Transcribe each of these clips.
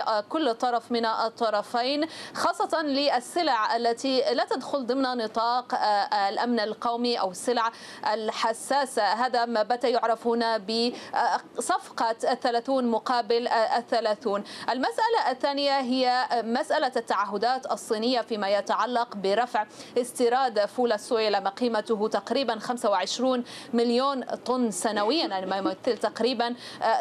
كل طرف من الطرفين، خاصة للسلع التي لا تدخل ضمن نطاق الأمن القومي أو السلع الحساسة. هذا ما بات يعرف هنا بصفقة 30 مقابل 30. المسألة الثانية هي مسألة التعهدات الصينية فيما يتعلق برفع استيراد فول الصويا لما قيمته تقريبا 25 مليون طن سنويا، يعني ما يمثل تقريبا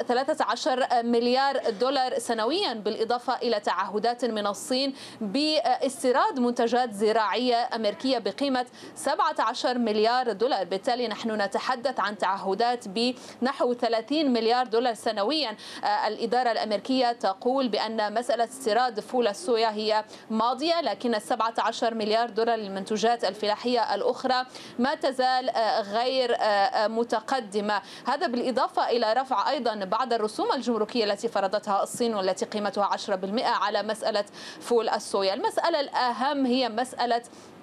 13 مليار دولار سنويا، بالإضافة إلى تعهدات من الصين باستيراد منتجات زراعية أمريكية بقيمة 17 مليار دولار. بالتالي نحن نتحدث عن تعهدات بنحو 30 مليار دولار سنويا. الإدارة الأمريكية تقول بأن مسألة استيراد فول الصويا هي ماضية، لكن 17 مليار دولار للمنتوجات الفلاحية الأخرى ما تزال غير متقدمة. هذا بالإضافة إلى رفع أيضا بعض الرسوم الجمركية التي فرضتها الصين والتي قيمتها 10% على مسألة فول الصويا. المسألة الأهم هي مسألة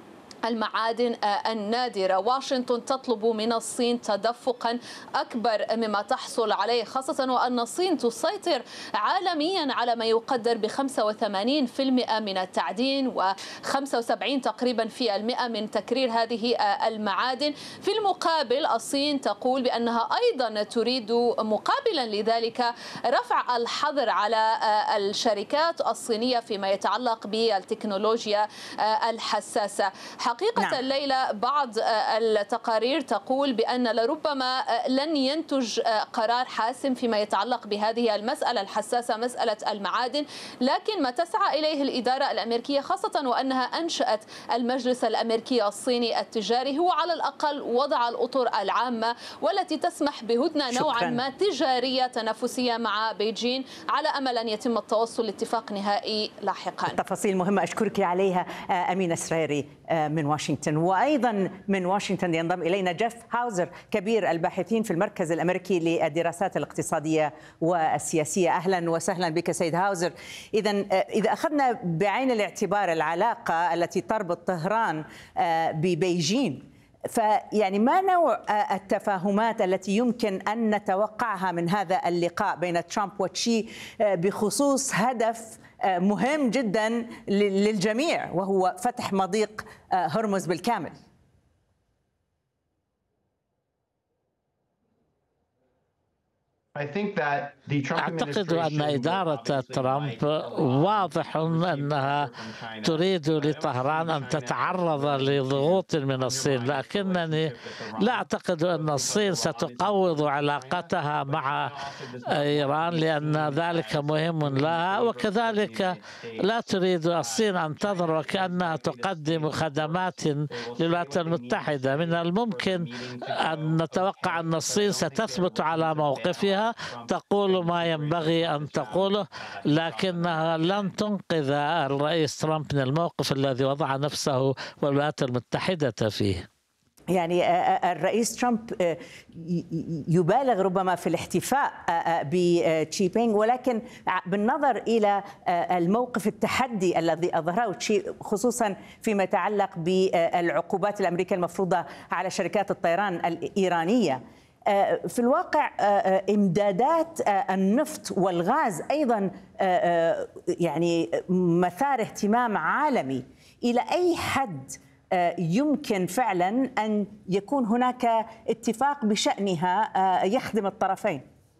المعادن النادرة. واشنطن تطلب من الصين تدفقا أكبر مما تحصل عليه، خاصة وأن الصين تسيطر عالميا على ما يقدر ب 85% من التعدين و75 تقريبا في المئة من تكرير هذه المعادن. في المقابل الصين تقول بأنها أيضا تريد مقابلا لذلك رفع الحظر على الشركات الصينية فيما يتعلق بالتكنولوجيا الحساسة. حقيقة ليلى بعض التقارير تقول بأن لربما لن ينتج قرار حاسم فيما يتعلق بهذه المسألة الحساسة، مسألة المعادن، لكن ما تسعى إليه الإدارة الأمريكية خاصة وأنها أنشأت المجلس الأمريكي الصيني التجاري هو على الأقل وضع الأطر العامة والتي تسمح بهدنة نوعا ما تجارية تنافسية مع بيجين، على أمل أن يتم التوصل لاتفاق نهائي لاحقا. تفاصيل مهمة أشكرك عليها أمينة سريري من واشنطن. وأيضا من واشنطن ينضم إلينا جيف هاوزر كبير الباحثين في المركز الأمريكي للدراسات الاقتصادية والسياسية. أهلا وسهلا بك سيد هاوزر. إذا أخذنا بعين الاعتبار العلاقة التي تربط طهران ببيجين، فيعني ما نوع التفاهمات التي يمكن أن نتوقعها من هذا اللقاء بين ترامب وتشي بخصوص هدف مهم جدا للجميع وهو فتح مضيق هرمز بالكامل؟ أعتقد أن إدارة ترامب واضح أنها تريد لطهران أن تتعرض لضغوط من الصين، لكنني لا أعتقد أن الصين ستقوض علاقتها مع إيران لأن ذلك مهم لها، وكذلك لا تريد الصين أن تظهر وكأنها تقدم خدمات للولايات المتحدة. من الممكن أن نتوقع أن الصين ستثبت على موقفها، تقول ما ينبغي أن تقوله، لكنها لن تنقذ الرئيس ترامب من الموقف الذي وضع نفسه والولايات المتحدة فيه. يعني الرئيس ترامب يبالغ ربما في الاحتفاء بتشي بينغ، ولكن بالنظر إلى الموقف التحدي الذي أظهره تشي خصوصا فيما يتعلق بالعقوبات الأمريكية المفروضة على شركات الطيران الإيرانية، في الواقع إمدادات النفط والغاز أيضا يعني مثار اهتمام عالمي. إلى أي حد يمكن فعلا أن يكون هناك اتفاق بشأنها يخدم الطرفين؟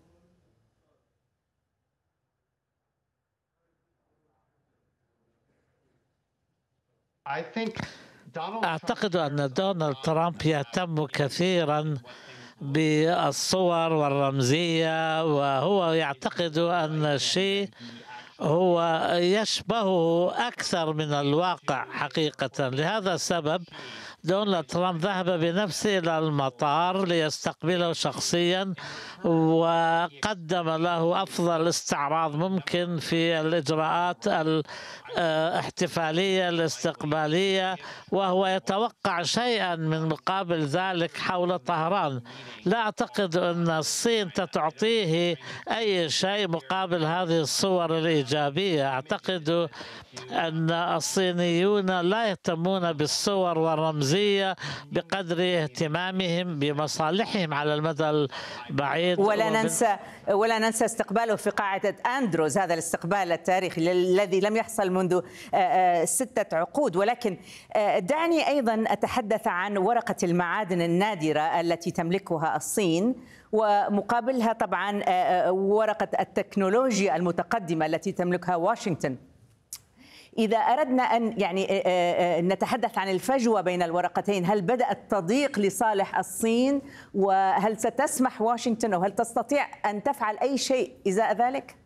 أعتقد أن دونالد ترامب يهتم كثيرا بالصور والرمزية، وهو يعتقد أن الشيء هو يشبهه أكثر من الواقع حقيقة. لهذا السبب دونالد ترامب ذهب بنفسه إلى المطار ليستقبله شخصيا وقدم له أفضل استعراض ممكن في الإجراءات الاحتفالية الاستقبالية، وهو يتوقع شيئا من مقابل ذلك حول طهران. لا أعتقد أن الصين ستعطيه أي شيء مقابل هذه الصور الإيجابية. أعتقد أن الصينيون لا يهتمون بالصور والرمزية مزية بقدر اهتمامهم بمصالحهم على المدى البعيد. ولا ننسى استقباله في قاعة أندروز، هذا الاستقبال التاريخي الذي لم يحصل منذ 6 عقود. ولكن دعني أيضا أتحدث عن ورقة المعادن النادرة التي تملكها الصين، ومقابلها طبعا ورقة التكنولوجيا المتقدمة التي تملكها واشنطن. إذا أردنا أن نتحدث عن الفجوة بين الورقتين، هل بدأت تضيق لصالح الصين؟ وهل ستسمح واشنطن أو هل تستطيع أن تفعل أي شيء إزاء ذلك؟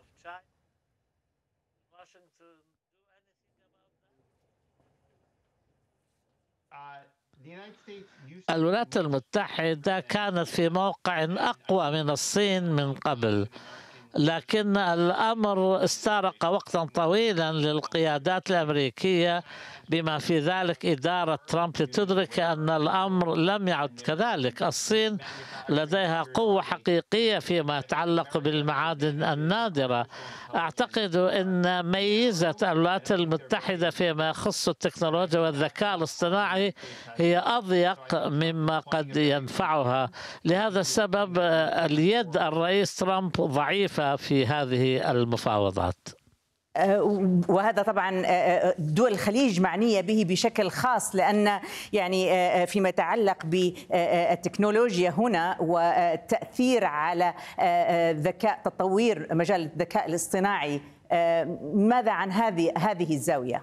الولايات المتحدة كانت في موقع أقوى من الصين من قبل، لكن الأمر استغرق وقتا طويلا للقيادات الأمريكية بما في ذلك إدارة ترامب لتدرك أن الأمر لم يعد كذلك. الصين لديها قوة حقيقية فيما يتعلق بالمعادن النادرة. أعتقد أن ميزة الولايات المتحدة فيما يخص التكنولوجيا والذكاء الاصطناعي هي أضيق مما قد ينفعها. لهذا السبب اليد الرئيس ترامب ضعيفة في هذه المفاوضات. وهذا طبعا دول الخليج معنية به بشكل خاص، لأن فيما يتعلق بالتكنولوجيا هنا والتأثير على تطوير مجال الذكاء الاصطناعي، ماذا عن هذه الزاوية؟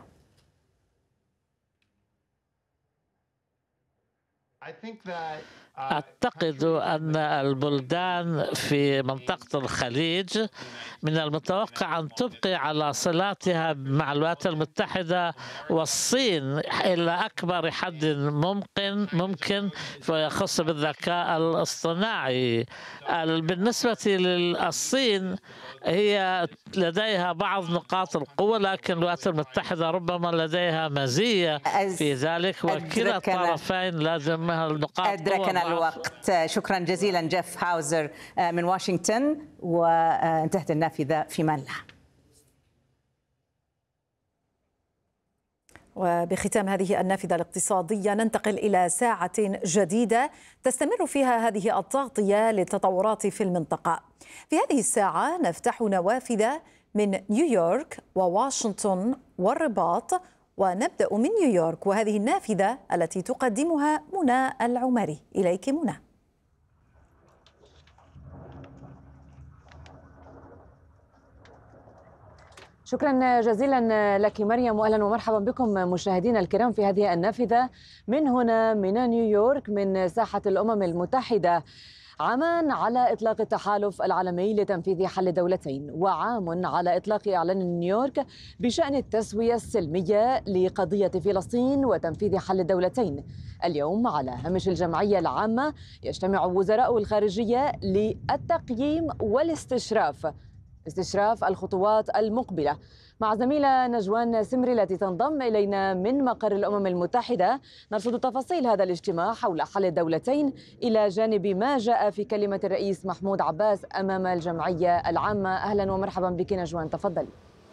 أعتقد أن البلدان في منطقة الخليج من المتوقع أن تبقي على صلاتها مع الولايات المتحدة والصين إلى أكبر حد ممكن فيخص بالذكاء الاصطناعي. بالنسبة للصين هي لديها بعض نقاط القوة، لكن الولايات المتحدة ربما لديها مزية في ذلك، وكلا الطرفين لازمها النقاط قوة. الوقت. شكرا جزيلا جيف هاوزر من واشنطن، وانتهت النافذة في مان الله. وبختام هذه النافذة الاقتصادية ننتقل إلى ساعة جديدة تستمر فيها هذه التغطية للتطورات في المنطقة. في هذه الساعة نفتح نوافذ من نيويورك وواشنطن والرباط، ونبدأ من نيويورك وهذه النافذة التي تقدمها منى العمري. إليك منى. شكرا جزيلا لك مريم، واهلا ومرحبا بكم مشاهدينا الكرام في هذه النافذة من هنا من نيويورك من ساحة الأمم المتحدة. عامان على إطلاق التحالف العالمي لتنفيذ حل دولتين، وعام على إطلاق إعلان نيويورك بشأن التسوية السلمية لقضية فلسطين وتنفيذ حل الدولتين. اليوم على هامش الجمعية العامة يجتمع وزراء الخارجية للتقييم والاستشراف الخطوات المقبلة مع زميلة نجوان سمري التي تنضم إلينا من مقر الأمم المتحدة. نرصد تفاصيل هذا الاجتماع حول حل الدولتين إلى جانب ما جاء في كلمة الرئيس محمود عباس أمام الجمعية العامة. أهلا ومرحبا بك نجوان، تفضلي.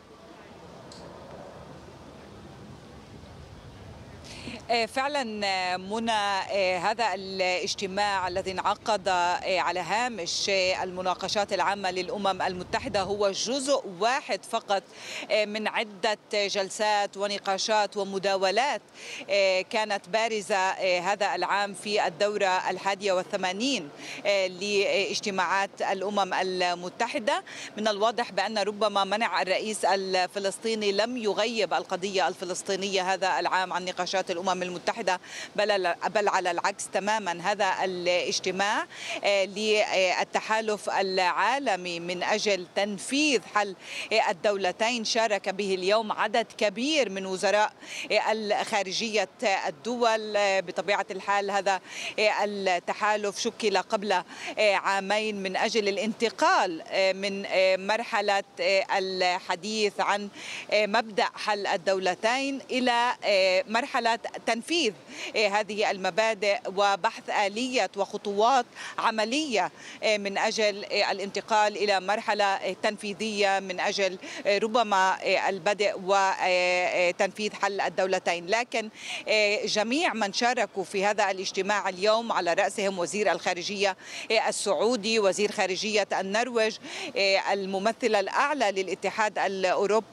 فعلا منى، هذا الاجتماع الذي انعقد على هامش المناقشات العامة للأمم المتحدة هو جزء واحد فقط من عدة جلسات ونقاشات ومداولات كانت بارزة هذا العام في الدورة 81 لاجتماعات الأمم المتحدة. من الواضح بأن ربما منع الرئيس الفلسطيني لم يغيب القضية الفلسطينية هذا العام عن نقاشات الأمم المتحدة، بل على العكس تماما. هذا الاجتماع للتحالف العالمي من أجل تنفيذ حل الدولتين شارك به اليوم عدد كبير من وزراء الخارجية الدول. بطبيعة الحال هذا التحالف شكل قبل عامين من أجل الانتقال من مرحلة الحديث عن مبدأ حل الدولتين إلى مرحلة تنفيذ هذه المبادئ وبحث آلية وخطوات عملية من أجل الانتقال إلى مرحلة تنفيذية من أجل ربما البدء وتنفيذ حل الدولتين. لكن جميع من شاركوا في هذا الاجتماع اليوم على رأسهم وزير الخارجية السعودي، وزير خارجية النرويج، الممثل الأعلى للاتحاد الأوروبي